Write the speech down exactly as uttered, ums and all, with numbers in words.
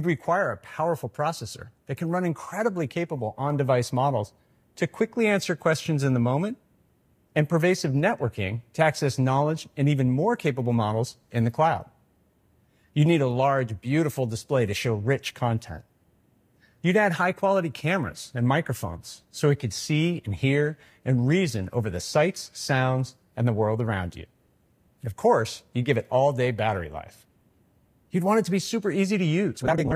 You'd require a powerful processor that can run incredibly capable on-device models to quickly answer questions in the moment, and pervasive networking to access knowledge and even more capable models in the cloud. You need a large, beautiful display to show rich content. You'd add high-quality cameras and microphones so it could see and hear and reason over the sights, sounds, and the world around you. Of course, you give it all-day battery life. You'd want it to be super easy to use without being